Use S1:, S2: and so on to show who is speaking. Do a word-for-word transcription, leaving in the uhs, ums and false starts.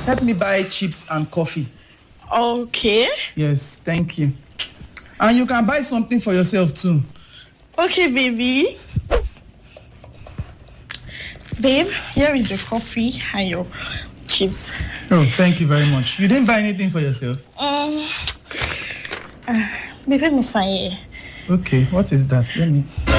S1: help me buy chips and coffee.
S2: Okay.
S1: Yes, thank you. And you can buy something for yourself too.
S2: Okay, baby. Babe, here is your coffee and your chips.
S1: Oh, thank you very much. You didn't buy anything for yourself?
S2: Um, uh, baby, Messiah.
S1: Okay, what is that? Let me...